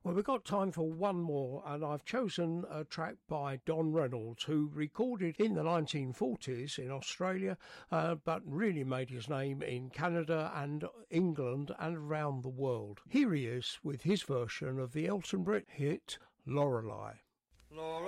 Well, we've got time for one more, and I've chosen a track by Don Reynolds, who recorded in the 1940s in Australia, but really made his name in Canada and England and around the world. Here he is with his version of the Elton Britt hit Lorelei. Lorelei,